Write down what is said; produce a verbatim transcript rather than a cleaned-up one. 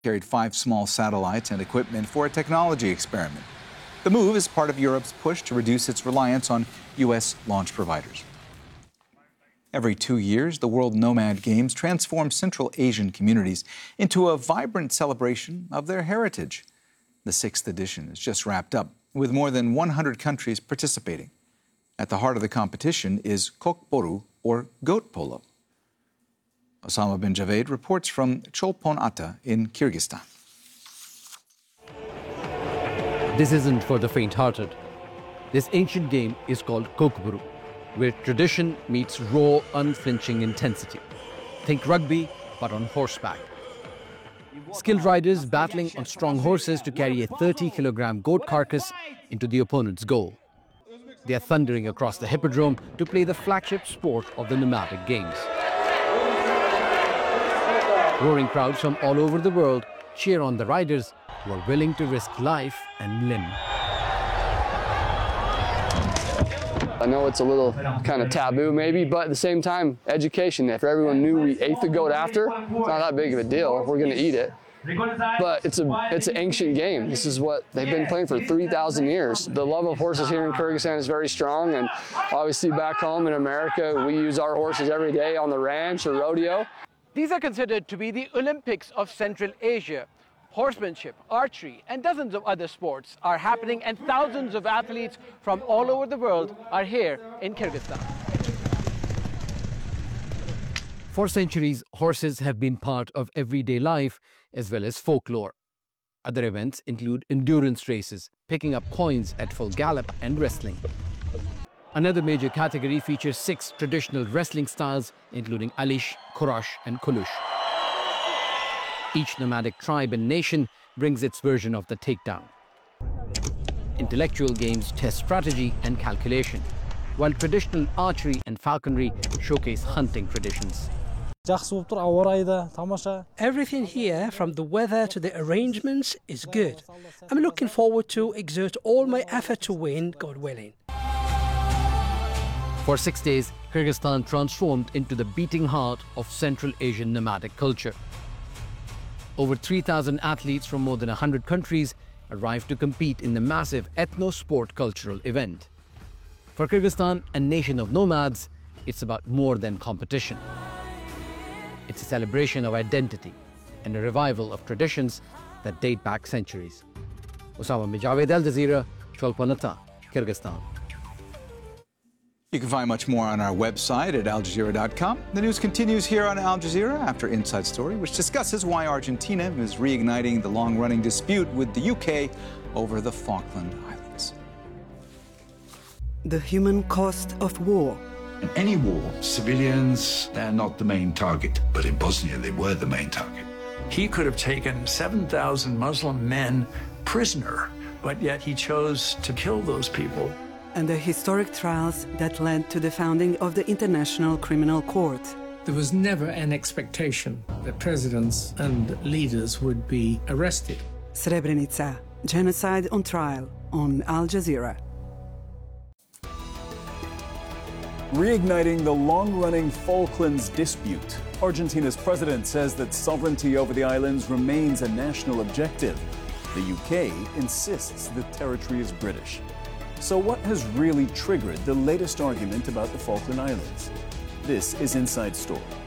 carried five small satellites and equipment for a technology experiment. The move is part of Europe's push to reduce its reliance on U S launch providers. Every two years, the World Nomad Games transform Central Asian communities into a vibrant celebration of their heritage. The sixth edition is just wrapped up, with more than one hundred countries participating. At the heart of the competition is Kokboru, or goat polo. Osama bin Javed reports from Cholpon Ata in Kyrgyzstan. This isn't for the faint-hearted. This ancient game is called Kokboru, where tradition meets raw, unflinching intensity. Think rugby, but on horseback. Skilled riders battling on strong horses to carry a thirty kilogram goat carcass into the opponent's goal. They are thundering across the hippodrome to play the flagship sport of the nomadic games. Roaring crowds from all over the world cheer on the riders who are willing to risk life and limb. I know it's a little kind of taboo maybe, but at the same time, education. If everyone knew we ate the goat after, it's not that big of a deal. We're going to eat it. But it's a it's an ancient game. This is what they've been playing for three thousand years. The love of horses here in Kyrgyzstan is very strong, and obviously back home in America, we use our horses every day on the ranch or rodeo. These are considered to be the Olympics of Central Asia. Horsemanship, archery, and dozens of other sports are happening, and thousands of athletes from all over the world are here in Kyrgyzstan. For centuries, horses have been part of everyday life as well as folklore. Other events include endurance races, picking up coins at full gallop, and wrestling. Another major category features six traditional wrestling styles, including Alish, Kurash, and Kulush. Each nomadic tribe and nation brings its version of the takedown. Intellectual games test strategy and calculation, while traditional archery and falconry showcase hunting traditions. Everything here, from the weather to the arrangements, is good. I'm looking forward to exert all my effort to win, God willing. For six days, Kyrgyzstan transformed into the beating heart of Central Asian nomadic culture. Over three thousand athletes from more than one hundred countries arrived to compete in the massive ethno-sport cultural event. For Kyrgyzstan, a nation of nomads, it's about more than competition. It's a celebration of identity and a revival of traditions that date back centuries. Osama bin Javed, Al Jazeera, Cholpon Ata, Kyrgyzstan. You can find much more on our website at al jazeera dot com. The news continues here on Al Jazeera after Inside Story, which discusses why Argentina is reigniting the long-running dispute with the U K over the Falkland Islands. The human cost of war. In any war, civilians, they're not the main target. But in Bosnia, they were the main target. He could have taken seven thousand Muslim men prisoner, but yet he chose to kill those people. And the historic trials that led to the founding of the International Criminal Court. There was never an expectation that presidents and leaders would be arrested. Srebrenica, genocide on trial on Al Jazeera. Reigniting the long-running Falklands dispute. Argentina's president says that sovereignty over the islands remains a national objective. The U K insists the territory is British. So what has really triggered the latest argument about the Falkland Islands? This is Inside Story.